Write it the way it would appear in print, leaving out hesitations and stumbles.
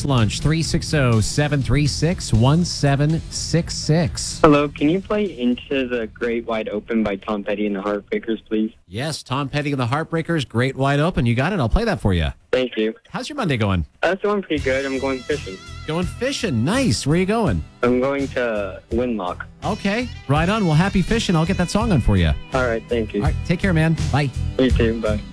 First Lunch, 360-736-1766. Hello, can you play Into the Great Wide Open by Tom Petty and the Heartbreakers, please? Yes, Tom Petty and the Heartbreakers, Great Wide Open. You got it. I'll play that for you. Thank you. How's your Monday going? That's going pretty good. I'm going fishing. Going fishing. Nice. Where are you going? I'm going to Windlock. Okay. Right on. Well, happy fishing. I'll get that song on for you. All right, thank you. All right. Take care, man. Bye. You too, bye.